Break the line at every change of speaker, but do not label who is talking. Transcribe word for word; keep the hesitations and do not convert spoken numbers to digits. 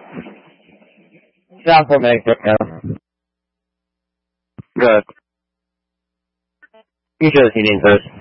Down for medic right now.
Good.
You should have seen it first.